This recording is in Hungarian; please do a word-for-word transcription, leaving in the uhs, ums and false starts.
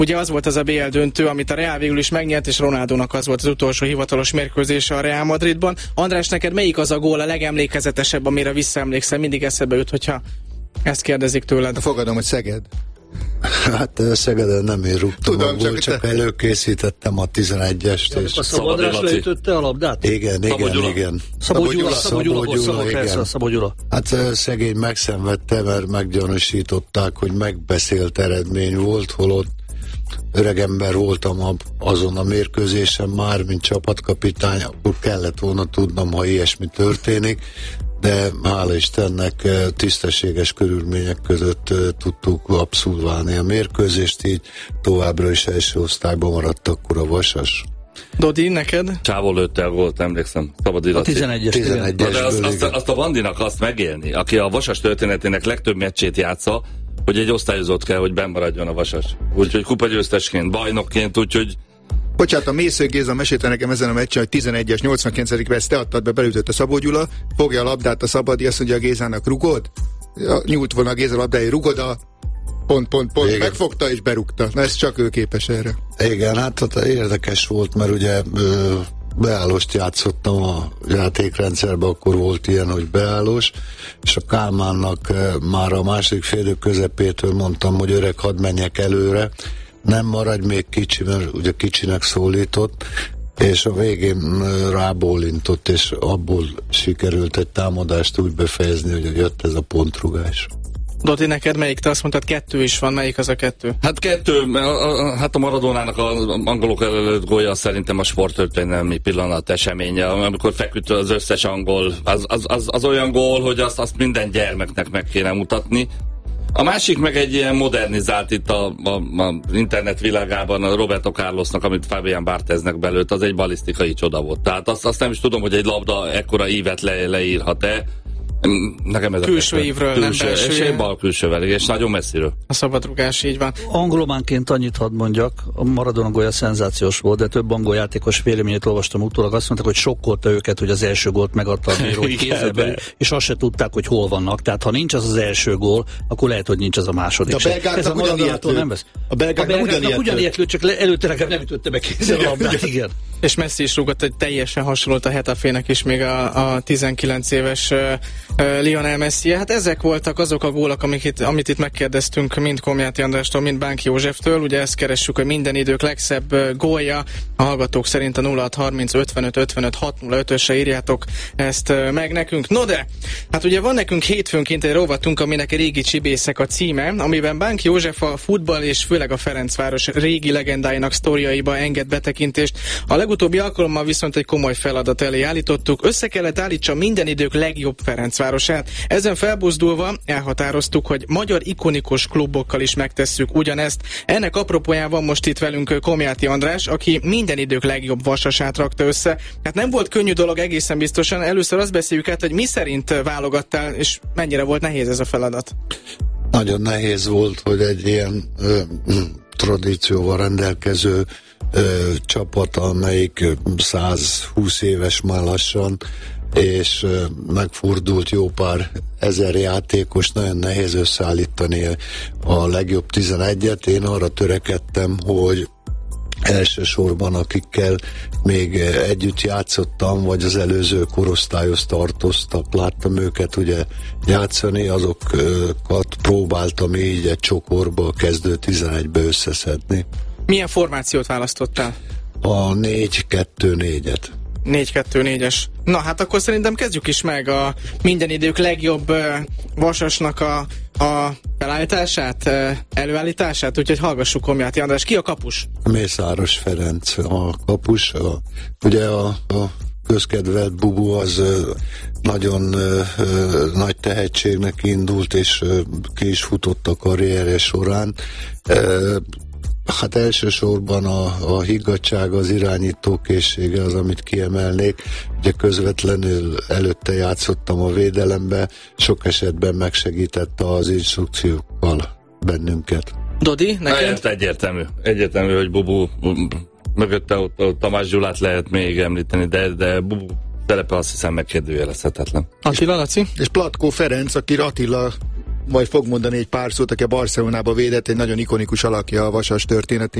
Ugye az volt az a bé el döntő, amit a Real végül is megnyert, és Ronaldónak az volt az utolsó hivatalos mérkőzése a Real Madridban. András, neked melyik az a gól a legemlékezetesebb, amire visszaemlékszel? Mindig eszedbe jut, hogyha ezt kérdezik tőled. Fogadom, hogy Szeged. Hát Szegeden nem én rúgtam Tudom, a gól, csak, csak előkészítettem a tizenegyest. És a Szabadrás leütötte a labdát? Igen, Szabó igen, Gyula. igen. Szabó Gyula, Szabó Gyula, Szabó Gyula, persze, Szabó Gyula. Hát szegény megszenvedte, mert meggyanúsították, hogy megbeszélt eredmény volt, holott öregember voltam azon a mérkőzésen már, mint csapatkapitány, akkor kellett volna tudnom, ha ilyesmi történik, de hála Istennek tisztességes körülmények között tudtuk abszolválni a mérkőzést, így továbbra is első osztályban maradt akkor a Vasas. Dodi, neked? Csávó lőtte a gólt, emlékszem. Szabad a tizenegyes. tizenegyes de azt, azt, azt a Bandinak azt megélni, aki a Vasas történetének legtöbb meccsét játsza, hogy egy osztályozott kell, hogy bennmaradjon a Vasas. Úgyhogy kupagyőztesként, bajnokként, úgyhogy Bocsánat, a Mésző Géza mesélte nekem ezen a meccsen, hogy tizenegyes, nyolcvankilencedik perc, te adtad be, belütött a Szabó Gyula, fogja a labdát a Szabadi, azt mondja a Gézának, rugod? Ja, nyújt volna a Géza labdája, rugod a pont, pont, pont, igen. Megfogta és berúgta. Na, ez csak ő képes erre. Igen, hát, hát érdekes volt, mert ugye ö, beállost játszottam a játékrendszerben, akkor volt ilyen, hogy beállós, és a Kálmánnak ö, már a második félidő közepétől mondtam, hogy öreg, hadd menjek előre, nem maradj még kicsi, mert ugye kicsinek szólított, és a végén rábólintott, és abból sikerült egy támadást úgy befejezni, hogy jött ez a pontrugás. Doti, neked melyik? Te azt mondtad, kettő is van, melyik az a kettő? Hát kettő, hát a Maradónának az angolok előtt gólja szerintem a sporttörténelmi pillanat eseménye, amikor feküdt az összes angol, az, az, az, az olyan gól, hogy azt, azt minden gyermeknek meg kéne mutatni. A másik meg egy ilyen modernizált itt a, a, a internet világában a Roberto Carlosnak, amit Fabián Bartheznek belőtt, az egy balisztikai csoda volt. Tehát azt, azt nem is tudom, hogy egy labda ekkora ívet le, leírhat-e. Nekem ez külső a ívről, külső, nem belső. És én bal külsővel, és nagyon messziről. A szabadrugás, így van. Angolománként annyit hadd mondjak, a Maradona gólja szenzációs volt, de több angol játékos véleményét olvastam utólag, azt mondták, hogy sokkolta őket, hogy az első gólt megadta a bíró, hogy kézzel, és azt se tudták, hogy hol vannak. Tehát ha nincs az az első gól, akkor lehet, hogy nincs az a második. De a belgáknak ugyanilyet lő. Nem a belgáknak ugyanilyet, ugyanilyet lő, csak előtte legalább nem ütötte be kézzel a labdát, igen. És Messi is rúgott, hogy teljesen hasonlott a Hetafének is még a, a tizenkilenc éves uh, uh, Lionel Messi. Hát ezek voltak azok a gólak, amik itt, amit itt megkérdeztünk mind Komjáti Andrástól, mind Bánki Józseftől. Ugye ezt keressük, hogy minden idők legszebb uh, gólja. A hallgatók szerint a nulla hat harminc ötvenöt ötvenöt hat nulla ötösre írjátok ezt uh, meg nekünk. No de, hát ugye van nekünk hétfőnként egy rovatunk, aminek Régi Csibészek a címe, amiben Bánki József a futball és főleg a Ferencváros régi legendáinak sztoriaiba enged betekintést. A legutóbbi alkalommal viszont egy komoly feladat elé állítottuk. Össze kellett állítsa minden idők legjobb Ferencvárosát. Ezen felbuzdulva elhatároztuk, hogy magyar ikonikus klubokkal is megtesszük ugyanezt. Ennek apropóján van most itt velünk Komjáti András, aki minden idők legjobb Vasasát rakta össze. Hát nem volt könnyű dolog egészen biztosan. Először azt beszéljük át, hogy mi szerint válogattál, és mennyire volt nehéz ez a feladat? Nagyon nehéz volt, hogy egy ilyen ö, tradícióval rendelkező Ö, csapat, amelyik százhúsz éves már lassan, és ö, megfordult jó pár ezer játékos, nagyon nehéz összeállítani a legjobb tizenegyet. Én arra törekedtem, hogy elsősorban akikkel még együtt játszottam, vagy az előző korosztályhoz tartoztak, láttam őket ugye játszani, azokat próbáltam így egy csokorba, a kezdő tizenegybe összeszedni. Milyen formációt választottál? A négy kettő négyet. négy kettő négyes. Na hát akkor szerintem kezdjük is meg a minden idők legjobb uh, Vasasnak a, a felállítását, uh, előállítását, úgyhogy hallgassuk Komjáti András. Ki a kapus? Mészáros Ferenc a kapus. A, ugye a, a közkedvelt Bubu az uh, nagyon uh, uh, nagy tehetségnek indult, és uh, ki is futott a karrierje során. Uh, Hát elsősorban a, a higgadtsága, az irányítókészsége az, amit kiemelnék. Ugye közvetlenül előtte játszottam a védelembe, sok esetben megsegítette az instrukciókkal bennünket. Dodi, neked? Na, egyértelmű. Egyértelmű, hogy Bubu mögötte ott, ott Tamás Gyulát lehet még említeni, de, de Bubu szerepe azt hiszem megkérdőjelezhetetlen. Attila, Laci? És Platkó Ferenc, aki Attila majd fog mondani egy pár szót, aki a Barcelonába védett, egy nagyon ikonikus alakja a Vasas történet.